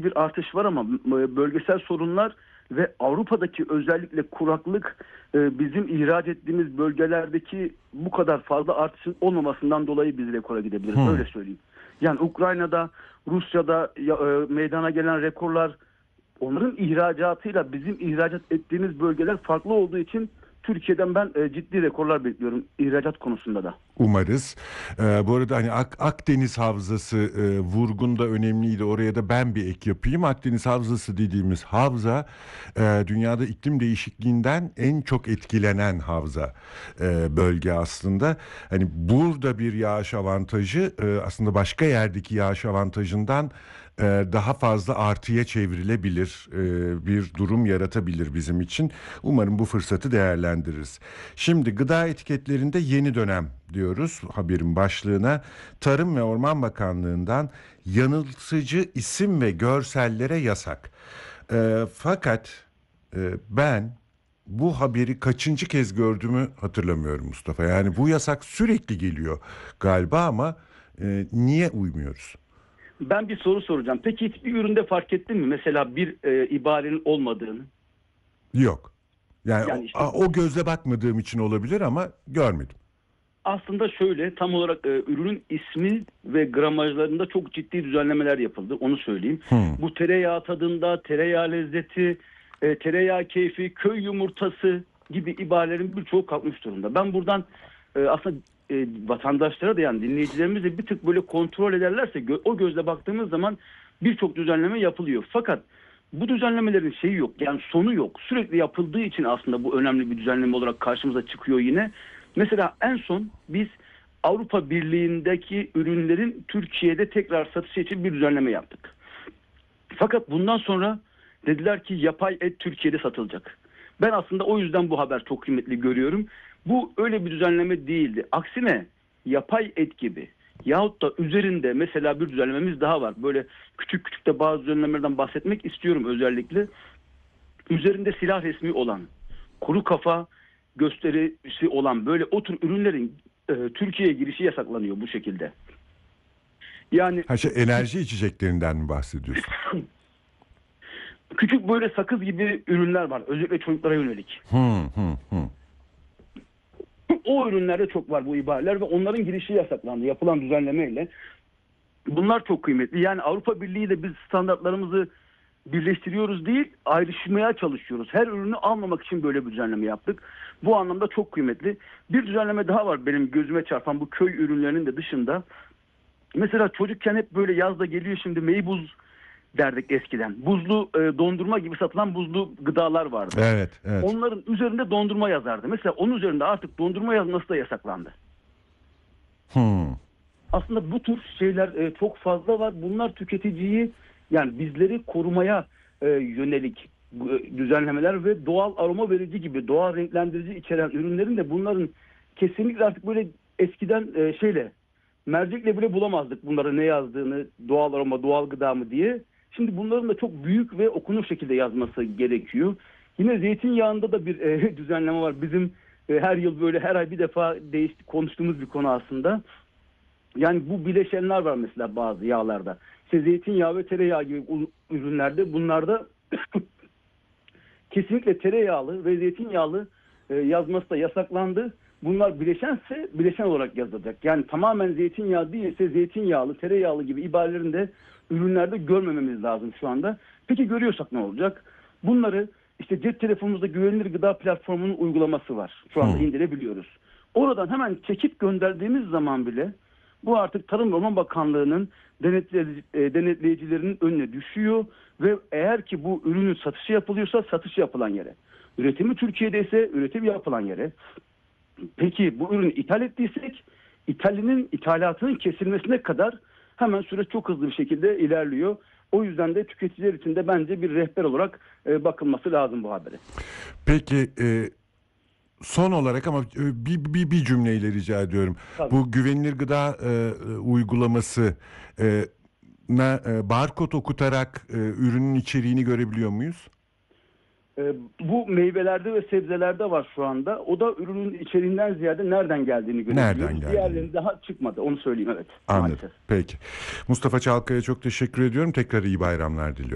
bir artış var ama bölgesel sorunlar ve Avrupa'daki özellikle kuraklık bizim ihraç ettiğimiz bölgelerdeki bu kadar fazla artışın olmamasından dolayı biz rekora gidebiliriz. Öyle söyleyeyim. Yani Ukrayna'da, Rusya'da meydana gelen rekorlar, onların ihracatıyla bizim ihracat ettiğimiz bölgeler farklı olduğu için Türkiye'den ben ciddi rekorlar bekliyorum ihracat konusunda da. Umarız. Bu arada hani Akdeniz Havzası vurgun da önemliydi. Oraya da ben bir ek yapayım. Akdeniz Havzası dediğimiz havza dünyada iklim değişikliğinden en çok etkilenen havza bölge aslında. Hani burada bir yağış avantajı aslında başka yerdeki yağış avantajından daha fazla artıya çevrilebilir, bir durum yaratabilir bizim için. Umarım bu fırsatı değerlendiririz. Şimdi gıda etiketlerinde yeni dönem diyoruz haberin başlığına. Tarım ve Orman Bakanlığı'ndan yanıltıcı isim ve görsellere yasak. Fakat ben bu haberi kaçıncı kez gördüğümü hatırlamıyorum Mustafa. Yani bu yasak sürekli geliyor galiba ama niye uymuyoruz? Ben bir soru soracağım. Peki hiçbir üründe fark ettin mi? Mesela bir ibarenin olmadığını. Yok. Yani Yani işte o gözle bakmadığım için olabilir ama görmedim. aslında şöyle tam olarak ürünün ismi ve gramajlarında çok ciddi düzenlemeler yapıldı. Onu söyleyeyim. Bu tereyağı tadında, tereyağı lezzeti, tereyağı keyfi, köy yumurtası gibi ibarelerin birçoğu kalkmış durumda. Ben buradan aslında vatandaşlara da yani dinleyicilerimiz de bir tık böyle kontrol ederlerse o gözle baktığımız zaman birçok düzenleme yapılıyor. Fakat bu düzenlemelerin şeyi yok yani sonu yok. Sürekli yapıldığı için aslında bu önemli bir düzenleme olarak karşımıza çıkıyor yine. Mesela en son biz Avrupa Birliği'ndeki ürünlerin Türkiye'de tekrar satışı için bir düzenleme yaptık. Fakat bundan sonra dediler ki yapay et Türkiye'de satılacak. Ben aslında o yüzden bu haber çok kıymetli görüyorum. Bu öyle bir düzenleme değildi. Aksine yapay et gibi yahut da üzerinde mesela bir düzenlememiz daha var. Böyle küçük küçük de bazı düzenlemelerden bahsetmek istiyorum özellikle. Üzerinde silah resmi olan, kuru kafa gösterisi olan böyle o tür ürünlerin Türkiye'ye girişi yasaklanıyor bu şekilde. Yani Enerji içeceklerinden mi bahsediyorsun? küçük böyle sakız gibi ürünler var. Özellikle çocuklara yönelik. O ürünlerde çok var bu ibareler ve onların girişi yasaklandı yapılan düzenlemeyle. Bunlar çok kıymetli. Yani Avrupa Birliği ile biz standartlarımızı birleştiriyoruz değil, ayrışmaya çalışıyoruz. Her ürünü almamak için böyle bir düzenleme yaptık. Bu anlamda çok kıymetli. Bir düzenleme daha var benim gözüme çarpan bu köy ürünlerinin de dışında. Mesela çocukken hep böyle yazda geliyor şimdi meybuz derdik eskiden. Buzlu dondurma gibi satılan buzlu gıdalar vardı. Evet, evet. Onların üzerinde dondurma yazardı. Mesela onun üzerinde artık dondurma yazması da yasaklandı. Aslında bu tür şeyler çok fazla var. Bunlar tüketiciyi yani bizleri korumaya yönelik düzenlemeler ve doğal aroma verici gibi doğal renklendirici içeren ürünlerin de bunların kesinlikle artık böyle eskiden mercekle bile bulamazdık bunların ne yazdığını, doğal aroma, doğal gıda mı diye. Şimdi bunların da çok büyük ve okunur şekilde yazması gerekiyor. Yine zeytinyağında da bir düzenleme var. Bizim her yıl böyle her ay bir defa konuştuğumuz bir konu aslında. Yani bu bileşenler var mesela bazı yağlarda. İşte zeytinyağı ve tereyağı gibi ürünlerde bunlarda kesinlikle tereyağlı ve zeytinyağlı yazması da yasaklandı. Bunlar bileşense bileşen olarak yazılacak. Yani tamamen zeytinyağı değilse zeytinyağlı, tereyağlı gibi ibarelerin de ürünlerde görmememiz lazım şu anda. Peki görüyorsak ne olacak? Bunları işte cep telefonumuzda güvenilir gıda platformunun uygulaması var. Şu anda indirebiliyoruz. Oradan hemen çekip gönderdiğimiz zaman bile bu artık Tarım ve Orman Bakanlığı'nın denetleyicilerinin önüne düşüyor ve eğer ki bu ürünün satışı yapılıyorsa satışı yapılan yere, üretimi Türkiye'de ise üretim yapılan yere. Peki bu ürünü ithal ettiysek ithalatının kesilmesine kadar hemen süreç çok hızlı bir şekilde ilerliyor. O yüzden de tüketiciler için de bence bir rehber olarak bakılması lazım bu habere. Peki son olarak ama bir cümleyle rica ediyorum. Tabii. Bu güvenilir gıda uygulaması barkod okutarak ürünün içeriğini görebiliyor muyuz? Bu meyvelerde ve sebzelerde var şu anda. O da ürünün içeriğinden ziyade nereden geldiğini görebiliyoruz. Nereden geldiğini. Diğerleri daha çıkmadı. Onu söyleyeyim evet. Anladım. Maalesef. Peki. Mustafa Çalkaya çok teşekkür ediyorum. Tekrar iyi bayramlar diliyorum.